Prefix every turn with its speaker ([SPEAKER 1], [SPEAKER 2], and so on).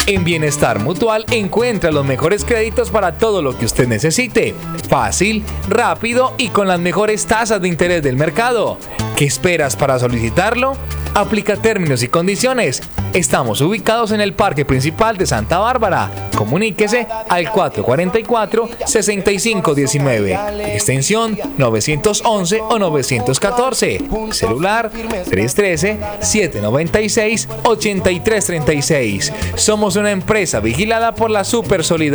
[SPEAKER 1] En Bienestar Mutual encuentra los mejores créditos para todo lo que usted necesite. Fácil, rápido y con las mejores tasas de interés del mercado. ¿Qué esperas para solicitarlo? Aplica términos y condiciones. Estamos ubicados en el Parque Principal de Santa Bárbara. Comuníquese al 444-6519, extensión 911 o 914, celular 313-796-8336. Somos una empresa vigilada por la Supersolidaridad.